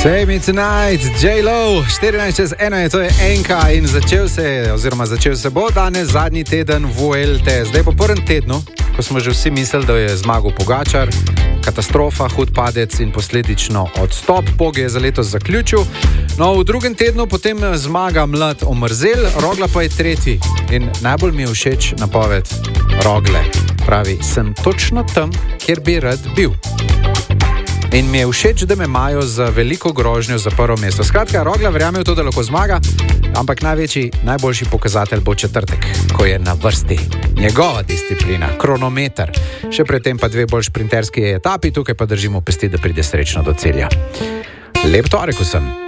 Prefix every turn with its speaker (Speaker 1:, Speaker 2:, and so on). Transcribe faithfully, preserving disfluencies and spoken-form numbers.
Speaker 1: Save me tonight, J-Lo, štirinajst čez ena je, to je enka in začel se je, oziroma začel se bo danes zadnji teden Vuelte. Zdaj po prvem tednu, ko smo že vsi mislili, da je zmagal Pogačar, katastrofa, hud padec in posledično odstop, Pog je za letos zaključil. No, v drugem tednu potem zmaga mlad Omerzel, Rogla pa je tretji in najbolj mi je všeč napoved Rogle. Pravi, sem točno tam, kjer bi rad bil. In mi je všeč, da me imajo za veliko grožnjo za prvo mesto. Skratka, Rogla verjame v to, da lahko zmaga, ampak največji, najboljši pokazatelj bo četrtek, ko je na vrsti njegova disciplina, kronometer. Še predtem pa dve bolj šprinterski etapi, tukaj pa držimo pesti, da pride srečno do cilja. Lep torek vsem.